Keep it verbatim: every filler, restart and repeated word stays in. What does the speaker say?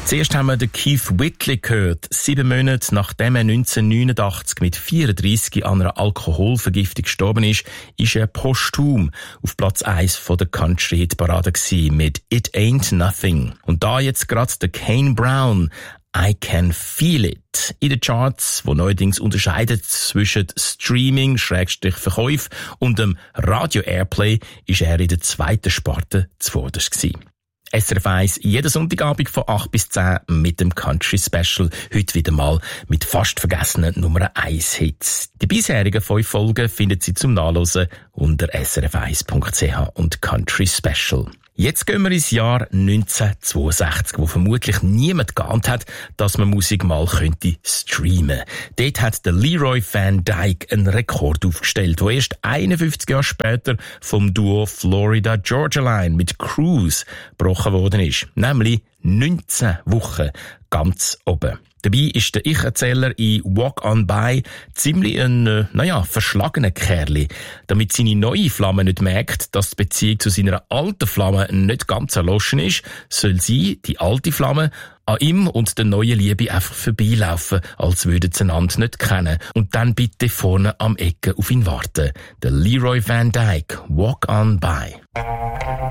Zuerst haben wir den Keith Whitley gehört. Sieben Monate nachdem er neunzehnhundertneunundachtzig mit vierunddreissig an einer Alkoholvergiftung gestorben ist, ist er posthum auf Platz eins von der Country-Hitparade gewesen mit It Ain't Nothing. Und da jetzt gerade der Kane Brown, I Can Feel It. In den Charts, wo neuerdings unterscheidet zwischen Streaming, Schrägstrich Verkäuf und dem Radio-Airplay, ist er in der zweiten Sparte zuvorderst gewesen. S R F eins jeden Sonntagabend von acht bis zehn mit dem Country Special. Heute wieder mal mit fast vergessenen Nummer eins Hits. Die bisherigen fünf Folgen finden Sie zum Nachlesen unter s r f eins punkt c h und Country Special. Jetzt gehen wir ins Jahr neunzehnhundertzweiundsechzig, wo vermutlich niemand geahnt hat, dass man Musik mal könnte streamen. Dort hat der Leroy Van Dyke einen Rekord aufgestellt, der erst einundfünfzig Jahre später vom Duo Florida Georgia Line mit Cruise gebrochen worden ist. Nämlich neunzehn Wochen ganz oben. Dabei ist der Ich-Erzähler in Walk On By ziemlich ein, äh, naja, verschlagener Kerl. Damit seine neue Flamme nicht merkt, dass die Beziehung zu seiner alten Flamme nicht ganz erloschen ist, soll sie, die alte Flamme, an ihm und der neuen Liebe einfach vorbeilaufen, als würden sie einander nicht kennen. Und dann bitte vorne am Ecke auf ihn warten. Der Leroy Van Dyke, Walk On By.